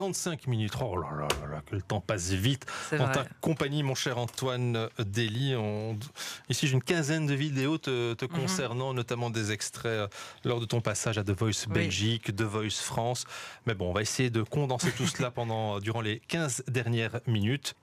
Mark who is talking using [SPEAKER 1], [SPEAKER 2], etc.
[SPEAKER 1] 35 minutes. Oh là là là là, que le temps passe vite.
[SPEAKER 2] C'est
[SPEAKER 1] En
[SPEAKER 2] vrai.
[SPEAKER 1] ta compagnie, mon cher Antoine Dély, ici j'ai une quinzaine de vidéos te
[SPEAKER 2] Mmh.
[SPEAKER 1] concernant, notamment des extraits lors de ton passage à The Voice
[SPEAKER 2] Oui.
[SPEAKER 1] Belgique, The Voice France. Mais bon, on va essayer de condenser tout cela durant les 15 dernières minutes.